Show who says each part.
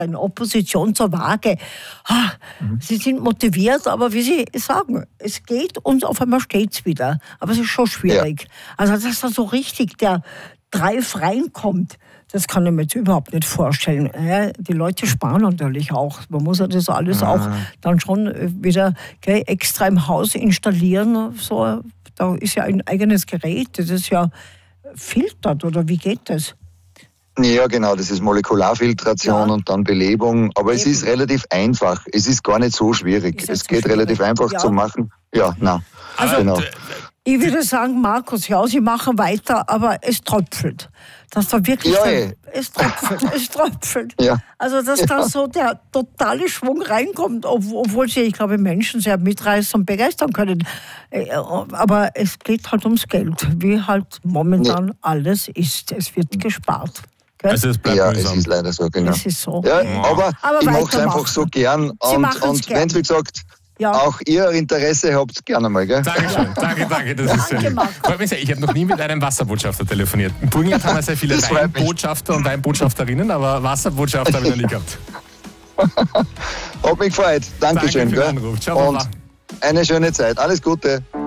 Speaker 1: in Opposition zur Waage. Sie sind motiviert, aber wie Sie sagen, es geht und auf einmal steht es wieder. Aber es ist schon schwierig. Ja. Also, dass da so richtig der Drive reinkommt, das kann ich mir jetzt überhaupt nicht vorstellen. Die Leute sparen natürlich auch. Man muss ja das alles auch dann schon wieder extra im Haus installieren. So, da ist ja ein eigenes Gerät, das ist ja filtert, oder wie geht das?
Speaker 2: Ja, genau, das ist Molekularfiltration und dann Belebung. Aber es ist relativ einfach. Es ist gar nicht so schwierig. Es geht relativ einfach zu machen. Ja, nein.
Speaker 1: Also, genau. Ich würde sagen, Markus, ja, Sie machen weiter, aber es tröpfelt. Dass da wirklich es tröpfelt. Ja. Also, dass da so der totale Schwung reinkommt, obwohl Sie, ich glaube, Menschen sehr mitreißen und begeistern können. Aber es geht halt ums Geld, wie halt momentan alles ist. Es wird gespart.
Speaker 3: Also es bleibt
Speaker 2: es ist leider so, genau.
Speaker 1: Es ist so.
Speaker 2: Ja, aber ich mache es einfach so gern. Und wenn es, wie gesagt, auch ihr Interesse habt, gerne mal, gell?
Speaker 3: Dankeschön, danke, das ist sehr lieb. Freut mich sehr. Ich habe noch nie mit einem Wasserbotschafter telefoniert. In Burgenland haben wir sehr viele Weinbotschafter und Weinbotschafterinnen, aber Wasserbotschafter habe ich noch nie gehabt.
Speaker 2: Hat mich gefreut. Dankeschön,
Speaker 3: Danke für den Anruf. Ciao,
Speaker 2: und eine schöne Zeit. Alles Gute.